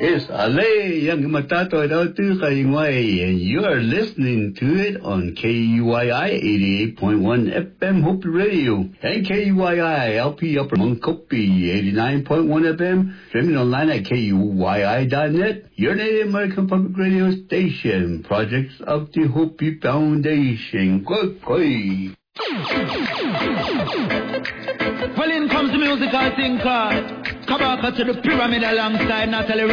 It's Ale Young Matato and you are listening to it on KUYI 88.1 FM Hopi Radio and KUYI LP Upper Munkopi 89.1 FM, streaming online at KUYI.net, your Native American Public Radio station, projects of the Hopi Foundation. Koi. Well, in comes the musical thinker. Kabaka to the pyramid alongside Natalie